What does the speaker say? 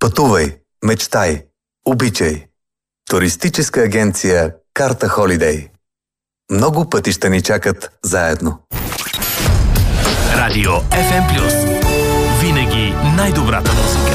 Пътувай, мечтай, обичай. Туристическа агенция Карта Холидей. Много пътища ни чакат заедно. Радио FM+. Винаги най-добрата музика.